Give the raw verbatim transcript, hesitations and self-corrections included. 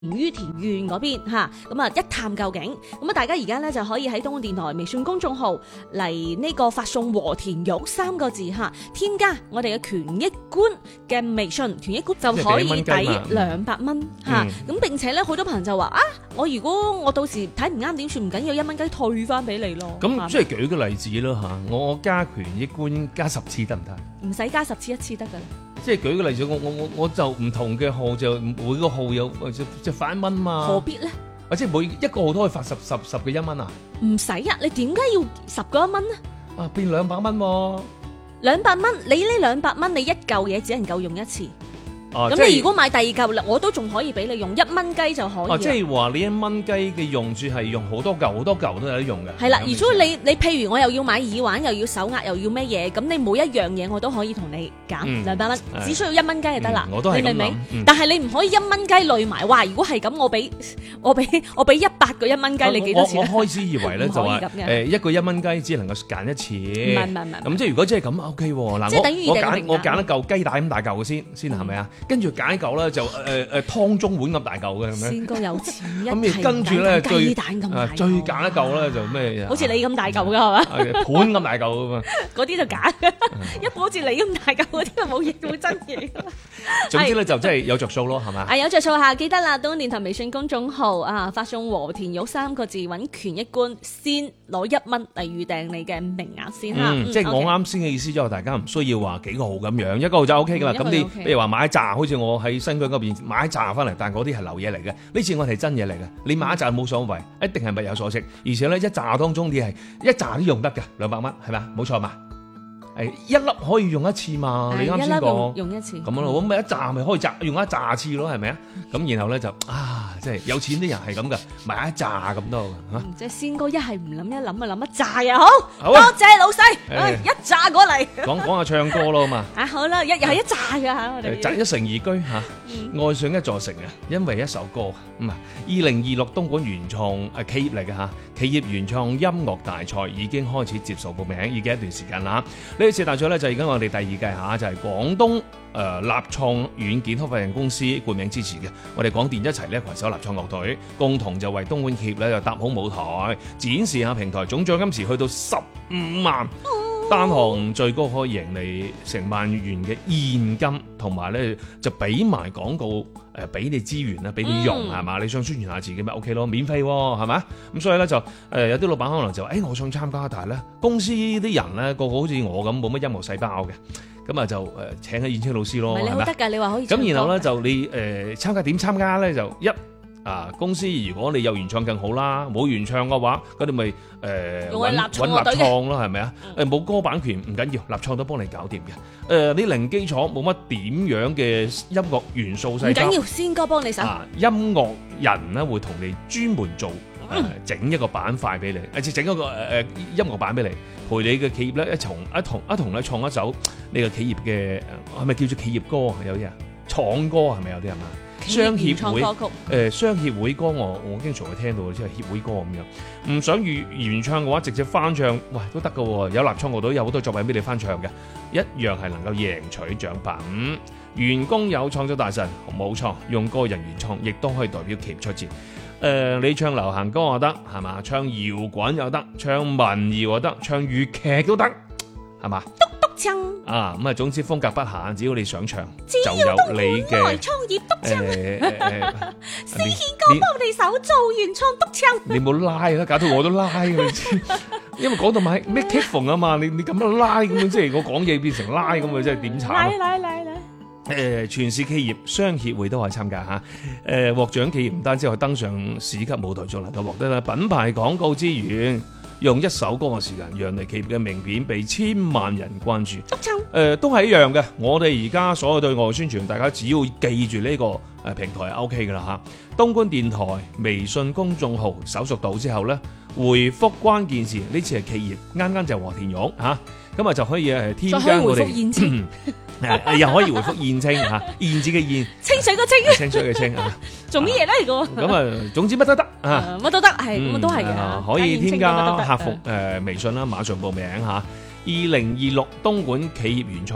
於田縣嗰邊吓，咁啊一探究竟，咁啊大家而家咧就可以喺東莞電台微信公眾號嚟呢個發送和田玉三個字吓，添加我哋嘅權益觀嘅微信，權益觀就可以抵兩百蚊吓，咁、嗯、並且咧好多朋友就話啊，我如果我到時睇唔啱點算，唔緊要，一蚊雞退翻俾你咯。 咁即係舉個例子咯吓，我加權益觀加十次得唔得？ 唔使加十次，一次得噶啦。 即係舉個例子，我我我我就唔同嘅號就每個號有即即發一蚊嘛。 何必咧？ 啊，即係每一個號都可以發十十十嘅一蚊啊？唔使啊！你點解要十個一蚊呢？ 啊，變兩百蚊喎！ 兩百蚊，你呢兩百蚊你一嚿嘢只能夠用一次。 哦、啊， 咁你如果買第二嚿啦，我都仲可以俾你用一蚊雞就可以。哦、啊， 即係話你一蚊雞嘅用處係用好多嚿，好多嚿都有得用嘅。 係啦，如果你你譬如我又要買耳環，又要手鐲，又要咩嘢，咁你每一樣嘢我都可以同你減兩百蚊，只需要一蚊雞就得啦、嗯。我都係咁諗。你明唔明？嗯、但係你唔可以一蚊雞累埋。哇！如果係咁，我俾我俾我俾一百個一蚊雞，你幾多錢？ 我我開始以為咧就話誒一個一蚊雞只能夠揀一次。唔係唔係唔係。咁即係如果即係咁 OK 喎。嗱，我我揀我揀一嚿雞蛋咁大嚿嘅先先係咪啊？跟住揀一嚿咧就誒誒湯中碗咁大嚿嘅係咪？先哥有錢一咁跟住咧最雞蛋咁大，最揀一嚿咧就咩？好似你咁大嚿嘅係嘛？盤咁大嚿㗎嘛？嗰啲就假嘅，一盤好似你咁大嚿嗰啲就冇嘢冇真嘢。總之咧就真係有着數咯，係嘛？啊有着數下，記得啦，東莞電台微信公眾號啊，發送和田玉三個字揾權益觀，先攞一蚊嚟預訂你嘅名額先嚇。嗯，即係我啱先嘅意思，就大家唔需要話幾個號咁樣，一個號就 O K 噶啦。咁你譬如話買一紮，好似我喺新疆嗰邊買一紮翻嚟，但係嗰啲係流嘢嚟嘅。呢次我係真嘢嚟嘅，你買一紮冇所謂，一定係物有所值。而且咧一紮當中你係一紮都用得嘅，兩百蚊係咪？冇錯嘛？誒一粒可以用一次嘛？你啱先講用一次咁樣咯，咁咪一紮咪可以紮用一紮次咯，係咪啊？咁然後咧就啊，即係有錢啲人係咁噶，買一紮咁多嚇。即係先哥一係唔諗一諗啊，諗一紮又好，好多謝老細，一紮過嚟。講講下唱歌咯嘛。啊好啦，一又係一紮㗎嚇，我哋擇一城而居嚇，愛上一座城啊，因為一首歌咁啊。二零二六東莞原創誒企業嚟嘅嚇，企業原創音樂大賽已經開始接受報名，已經一段時間啦。呢次大賽咧就係而家我哋第二屆嚇，就係、是、廣東誒、呃、立創軟件開發有限公司冠名支持嘅。我哋廣電一齊咧攜手立創樂隊，共同就為東莞企業咧就搭好舞台，展示下平台，總獎金池去到十五萬，單項最高可以盈利成萬元嘅現金，同埋咧就俾埋廣告誒俾你資源啦，俾你用係嘛、嗯？你想宣傳下自己咪 OK 咯，免費喎係嘛？咁所以咧就誒、呃、有啲老闆可能就誒、欸、我想參加，但係咧公司啲人咧個個好似我咁冇乜音樂細胞嘅，咁啊就誒、呃、請下演青老師咯，係咪？你好得㗎，你話可以咁，然後咧就你誒、呃、參加點參加咧就一。啊！公司如果你有原創更好啦，冇原創嘅話，咁你咪誒揾揾立創咯，係咪啊？誒冇歌版權唔緊要，立創都幫你搞掂嘅。誒、呃、你零基礎冇乜點樣嘅音樂元素細胞，唔緊要，先哥幫你手。啊，音樂人咧會同你專門做誒整、呃、一個板塊俾你，誒整一個誒誒、呃、音樂版俾你，陪你嘅企業咧一同一同一同咧創一首你嘅企業嘅係咪叫做企業歌？有啲啊廠歌係咪有啲人啊？商協會誒、呃、商協會歌我我經常會聽到，即係協會歌咁樣。唔想原原唱嘅話，直接翻唱，喂都得㗎喎。有立創樂隊有好多作品俾你翻唱嘅，一樣係能夠贏取獎品。員工有創作大神，冇錯，用個人原創亦都可以代表企業出戰。誒、呃，你唱流行歌又得係嘛？唱搖滾又得，唱民謠又得，唱粵劇都得係嘛？啊咁啊，總之風格不限，只要你想唱，就有你嘅創業督唱。思憲哥幫你手做原創督唱，你冇拉啦，搞到我都拉嘅，因為講到買咩 K 縫啊嘛，你你咁樣拉咁樣，即係我講嘢變成拉咁啊，真係點慘啊！嚟嚟嚟嚟！誒，全市企業商協會都可以參加嚇。誒，獲獎企業唔單止可以登上市級舞台，仲能夠獲得啦品牌廣告資源。用一首歌嘅時間，讓你企業嘅名片被千萬人關注。誒、呃，都係一樣嘅。我哋而家所有對外宣傳，大家只要記住呢個誒平台係 O K 嘅啦嚇。東莞電台微信公眾號搜索到之後咧，回覆關鍵字，呢次係企業，啱啱就和田玉嚇，咁啊就可以誒添加我哋。誒又可以回覆燕青嚇，燕子嘅燕，清水個清，清水嘅清啊，做乜嘢咧？嚟個咁啊，總之乜都得啊，乜都得係，咁都係嘅。可以添加客服誒微信啦，馬上報名嚇。二零二六東莞企業原創